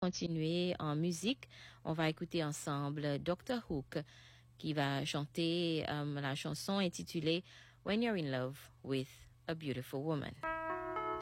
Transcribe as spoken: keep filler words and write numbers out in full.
continuer en musique. On va écouter ensemble docteur Hook qui va chanter euh, la chanson intitulée When You're in Love with a Beautiful Woman.